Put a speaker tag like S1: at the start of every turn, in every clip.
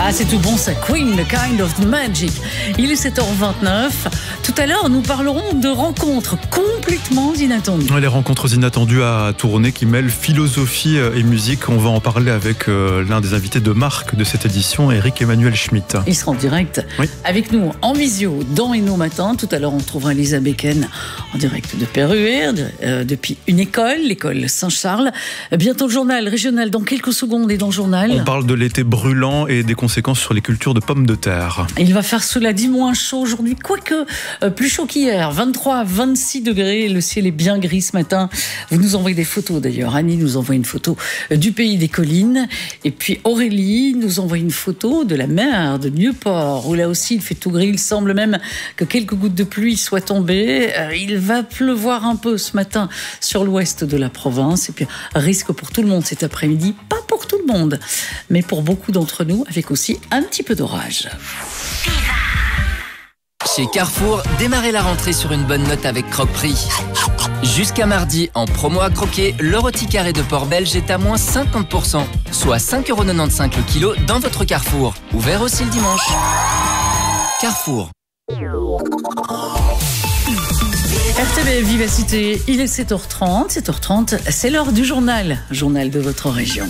S1: Ah, c'est tout bon, ça, Queen, The Kind of Magic. Il est 7h29. Tout à l'heure, nous parlerons de rencontres complètement inattendues.
S2: Les rencontres inattendues à Tournai qui mêlent philosophie et musique. On va en parler avec l'un des invités de marque de cette édition, Eric-Emmanuel Schmitt.
S1: Il sera en direct avec nous en visio dans Nos Matins. Tout à l'heure, on trouvera Lisa Becken en direct de Péruer, depuis une école, l'école Saint-Charles. Bientôt le journal régional dans quelques secondes et dans le journal.
S2: On parle de l'été brûlant et des conséquences sur les cultures de pommes de terre.
S1: Il va faire, cela dit, moins chaud aujourd'hui, quoique plus chaud qu'hier, 23 à 26 degrés. Le ciel est bien gris ce matin. Vous nous envoyez des photos d'ailleurs. Annie nous envoie une photo du pays des collines. Et puis Aurélie nous envoie une photo de la mer de Nieuport, où là aussi il fait tout gris. Il semble même que quelques gouttes de pluie soient tombées. Il va pleuvoir un peu ce matin sur l'ouest de la province. Et puis risque pour tout le monde cet après-midi. Pas pour tout le monde, mais pour beaucoup d'entre nous, avec aussi un petit peu d'orage.
S3: Chez Carrefour, démarrez la rentrée sur une bonne note avec Croque-Prix. Jusqu'à mardi, en promo à croquer, le rôti carré de porc belge est à moins 50%, soit 5,95€ le kilo dans votre Carrefour. Ouvert aussi le dimanche. Carrefour.
S1: RTB Vivacité, il est 7h30. 7h30, c'est l'heure du journal de votre région.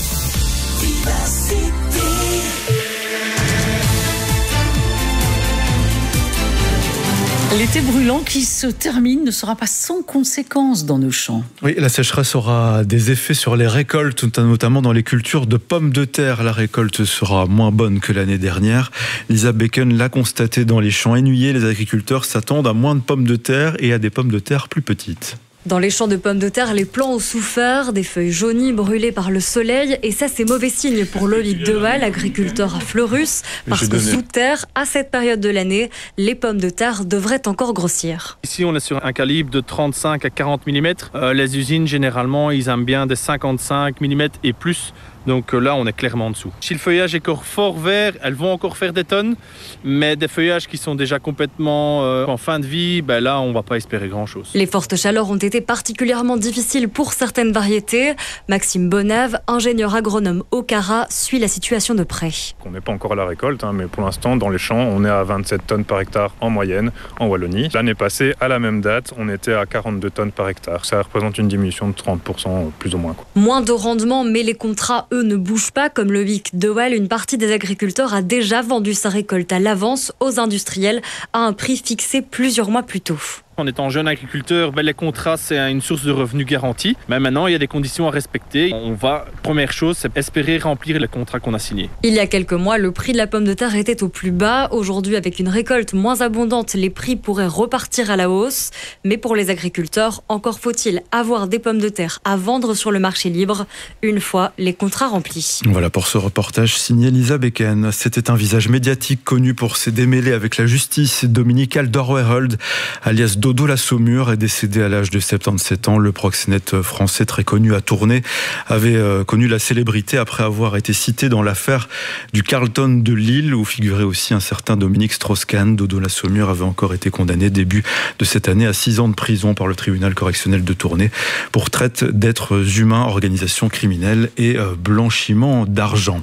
S1: L'été brûlant qui se termine ne sera pas sans conséquences dans nos champs.
S2: Oui, la sécheresse aura des effets sur les récoltes, notamment dans les cultures de pommes de terre. La récolte sera moins bonne que l'année dernière. Lisa Becken l'a constaté dans les champs ennuyés. Les agriculteurs s'attendent à moins de pommes de terre et à des pommes de terre plus petites.
S4: Dans les champs de pommes de terre, les plants ont souffert, des feuilles jaunies brûlées par le soleil. Et ça, c'est mauvais signe pour Loïc Dewal, agriculteur à Fleurus, parce que sous terre, à cette période de l'année, les pommes de terre devraient encore grossir.
S5: Ici, on est sur un calibre de 35 à 40 mm. Les usines, généralement, ils aiment bien des 55 mm et plus. Donc là, on est clairement en dessous. Si le feuillage est encore fort vert, elles vont encore faire des tonnes. Mais des feuillages qui sont déjà complètement en fin de vie, là, on ne va pas espérer grand-chose.
S4: Les fortes chaleurs ont été particulièrement difficiles pour certaines variétés. Maxime Bonave, ingénieur agronome au Cara, suit la situation de près.
S6: On n'est pas encore à la récolte, mais pour l'instant, dans les champs, on est à 27 tonnes par hectare en moyenne en Wallonie. L'année passée, à la même date, on était à 42 tonnes par hectare. Ça représente une diminution de 30% plus ou moins.
S4: Moins de rendement, mais les contrats, eux, ne bougent pas. Comme Loïc Dewal, une partie des agriculteurs a déjà vendu sa récolte à l'avance aux industriels à un prix fixé plusieurs mois plus tôt.
S5: En étant jeune agriculteur, les contrats, c'est une source de revenus garantie. Mais maintenant, il y a des conditions à respecter. Première chose, c'est espérer remplir les contrats qu'on a signés.
S4: Il y a quelques mois, le prix de la pomme de terre était au plus bas. Aujourd'hui, avec une récolte moins abondante, les prix pourraient repartir à la hausse. Mais pour les agriculteurs, encore faut-il avoir des pommes de terre à vendre sur le marché libre une fois les contrats remplis.
S2: Voilà pour ce reportage signé Lisa Becken. C'était un visage médiatique connu pour ses démêlés avec la justice. Dominique Alderweireld, alias Dodo la Saumure, est décédé à l'âge de 77 ans. Le proxénète français très connu à Tournai avait connu la célébrité après avoir été cité dans l'affaire du Carlton de Lille où figurait aussi un certain Dominique Strauss-Kahn. Dodo la Saumure avait encore été condamné début de cette année à 6 ans de prison par le tribunal correctionnel de Tournai pour traite d'êtres humains, organisation criminelle et blanchiment d'argent.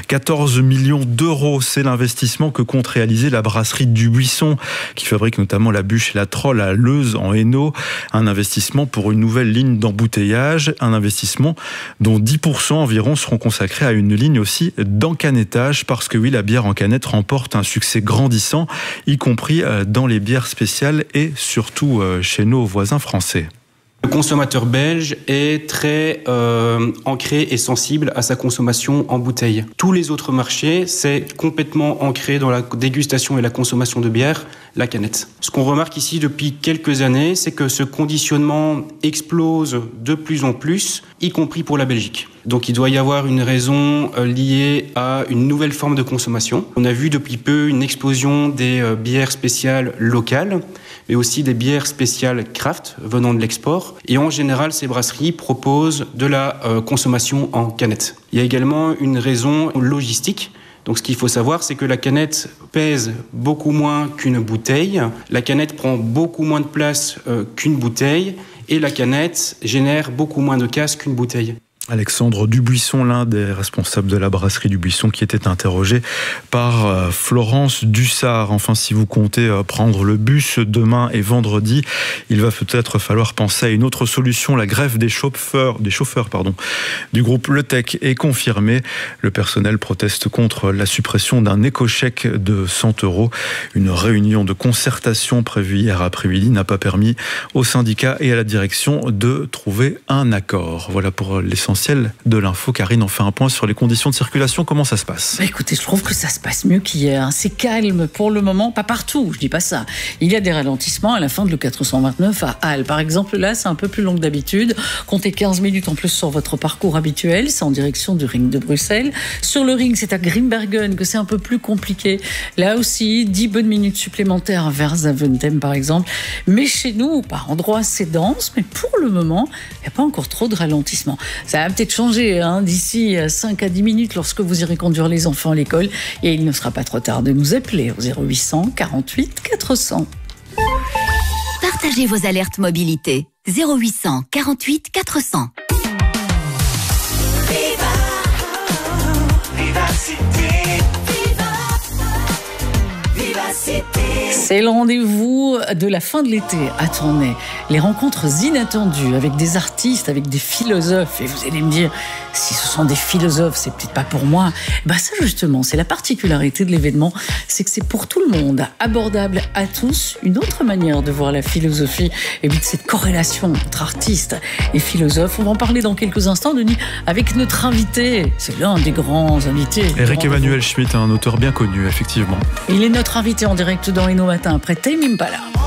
S2: 14 millions d'euros, c'est l'investissement que compte réaliser la brasserie du Buisson qui fabrique notamment la bûche et la trolle à Leuze en Hainaut. Un investissement pour une nouvelle ligne d'embouteillage, un investissement dont 10% environ seront consacrés à une ligne aussi d'encanettage parce que oui, la bière en canette remporte un succès grandissant, y compris dans les bières spéciales et surtout chez nos voisins français.
S7: Le consommateur belge est très ancré et sensible à sa consommation en bouteille. Tous les autres marchés, c'est complètement ancré dans la dégustation et la consommation de bière, la canette. Ce qu'on remarque ici depuis quelques années, c'est que ce conditionnement explose de plus en plus, y compris pour la Belgique. Donc il doit y avoir une raison liée à une nouvelle forme de consommation. On a vu depuis peu une explosion des bières spéciales locales, mais aussi des bières spéciales craft venant de l'export. Et en général, ces brasseries proposent de la consommation en canette. Il y a également une raison logistique. Donc ce qu'il faut savoir, c'est que la canette pèse beaucoup moins qu'une bouteille. La canette prend beaucoup moins de place qu'une bouteille. Et la canette génère beaucoup moins de casse qu'une bouteille.
S2: Alexandre Dubuisson, l'un des responsables de la brasserie Dubuisson, qui était interrogé par Florence Dussard. Enfin, si vous comptez prendre le bus demain et vendredi, il va peut-être falloir penser à une autre solution. La grève des chauffeurs du groupe Le Tech est confirmée. Le personnel proteste contre la suppression d'un éco-chèque de 100 €. Une réunion de concertation prévue hier après-midi n'a pas permis aux syndicats et à la direction de trouver un accord. Voilà pour l'essentiel de l'info. Karine, on fait un point sur les conditions de circulation. Comment ça se passe ?
S1: Écoutez, je trouve que ça se passe mieux qu'hier. C'est calme pour le moment, pas partout, je dis pas ça. Il y a des ralentissements à la fin de l'E429 à Halle. Par exemple, là, c'est un peu plus long que d'habitude. Comptez 15 minutes en plus sur votre parcours habituel. C'est en direction du ring de Bruxelles. Sur le ring, c'est à Grimbergen que c'est un peu plus compliqué. Là aussi, 10 bonnes minutes supplémentaires vers Zaventem, par exemple. Mais chez nous, par endroits, c'est dense. Mais pour le moment, il n'y a pas encore trop de ralentissement. Ça va peut-être changer d'ici 5 à 10 minutes lorsque vous irez conduire les enfants à l'école. Et il ne sera pas trop tard de nous appeler au 0800 48 400.
S8: Partagez vos alertes mobilité. 0800 48 400.
S1: C'est le rendez-vous de la fin de l'été à Tournai. Les rencontres inattendues avec des artistes, avec des philosophes. Et vous allez me dire, si ce sont des philosophes, c'est peut-être pas pour moi. Ça justement, c'est la particularité de l'événement, c'est que c'est pour tout le monde, abordable à tous, une autre manière de voir la philosophie et de cette corrélation entre artistes et philosophes. On va en parler dans quelques instants, Denis, avec notre invité. C'est l'un des grands invités.
S2: Éric Emmanuel Schmitt, un auteur bien connu, effectivement.
S1: Il est notre invité en direct dans Inno Matin après Tame Impala.